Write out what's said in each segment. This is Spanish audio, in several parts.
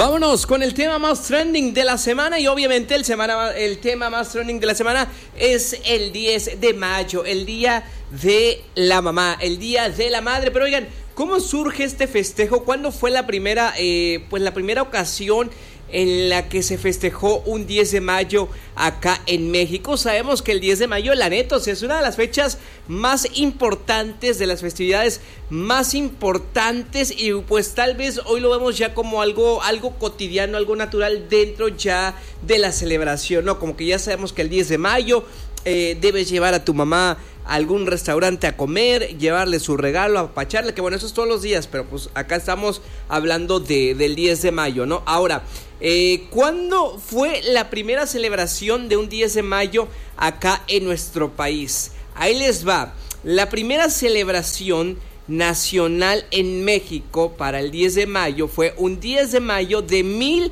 Vámonos con el tema más trending de la semana y obviamente el tema más trending de la semana es el 10 de mayo, el Día de la Mamá, el Día de la Madre. Pero oigan, ¿cómo surge este festejo? ¿Cuándo fue la primera ocasión en la que se festejó un 10 de mayo acá en México? Sabemos que el 10 de mayo, la neta, es una de las fechas más importantes, de las festividades más importantes, y pues tal vez hoy lo vemos ya como algo cotidiano, algo natural dentro ya de la celebración, ¿no? Como que ya sabemos que el 10 de mayo debes llevar a tu mamá a algún restaurante a comer, llevarle su regalo, apapacharle, que bueno, eso es todos los días, pero pues acá estamos hablando del 10 de mayo, ¿no? Ahora, ¿cuándo fue la primera celebración de un 10 de mayo acá en nuestro país? Ahí les va. La primera celebración nacional en México para el 10 de mayo fue un 10 de mayo de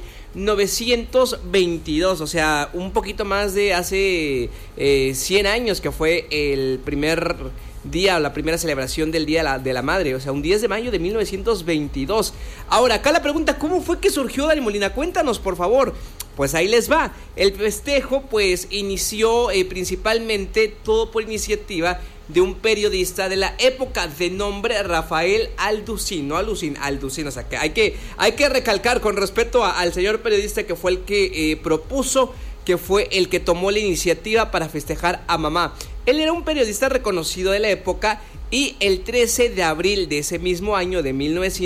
1922, o sea, un poquito más de hace 100 años que fue el primer día o la primera celebración del Día de la Madre, o sea, un 10 de mayo de 1922. Ahora, acá la pregunta, ¿cómo fue que surgió, Dani Molina? Cuéntanos, por favor. Pues ahí les va. El festejo, pues, inició principalmente todo por iniciativa de un periodista de la época de nombre Rafael Alducín, no Alducín, o sea, que hay que recalcar con respeto al señor periodista que fue el que propuso, que fue el que tomó la iniciativa para festejar a mamá. Él era un periodista reconocido de la época y el 13 de abril de ese mismo año de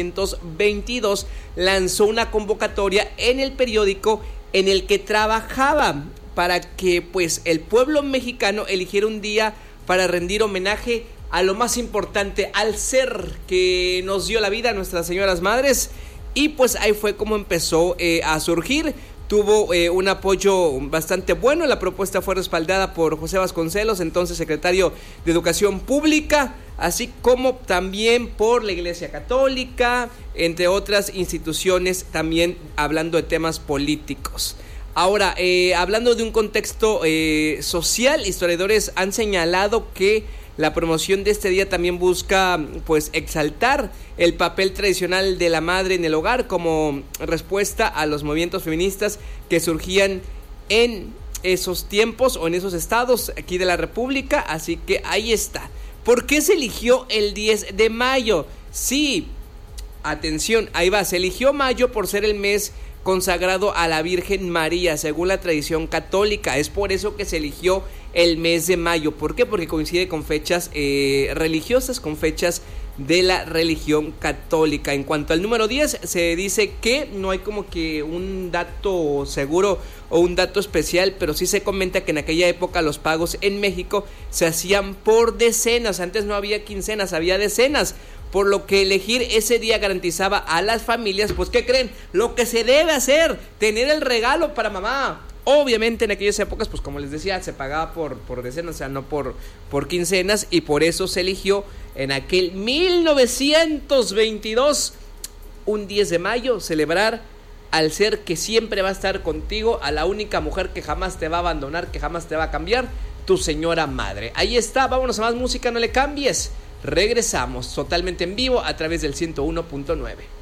1922 lanzó una convocatoria en el periódico en el que trabajaba para que pues el pueblo mexicano eligiera un día para rendir homenaje a lo más importante, al ser que nos dio la vida, a nuestras señoras madres. Y pues ahí fue como empezó a surgir. Tuvo un apoyo bastante bueno. La propuesta fue respaldada por José Vasconcelos, entonces secretario de Educación Pública, así como también por la Iglesia Católica, entre otras instituciones, también hablando de temas políticos. Ahora, hablando de un contexto social, historiadores han señalado que la promoción de este día también busca pues exaltar el papel tradicional de la madre en el hogar como respuesta a los movimientos feministas que surgían en esos tiempos o en esos estados aquí de la República. Así que ahí está. ¿Por qué se eligió el 10 de mayo? Sí, atención, ahí va, se eligió mayo por ser el mes consagrado a la Virgen María, según la tradición católica. Es por eso que se eligió el mes de mayo. ¿Por qué? Porque coincide con fechas religiosas, con fechas de la religión católica. En cuanto al número 10, se dice que no hay como que un dato seguro o un dato especial, pero sí se comenta que en aquella época los pagos en México se hacían por decenas. Antes no había quincenas, había decenas, por lo que elegir ese día garantizaba a las familias, pues, ¿qué creen? Lo que se debe hacer, tener el regalo para mamá. Obviamente en aquellas épocas, pues como les decía, se pagaba por decenas, o sea, no por quincenas, y por eso se eligió en aquel 1922, un 10 de mayo, celebrar al ser que siempre va a estar contigo, a la única mujer que jamás te va a abandonar, que jamás te va a cambiar, tu señora madre. Ahí está, vámonos a más música, no le cambies. Regresamos totalmente en vivo a través del 101.9.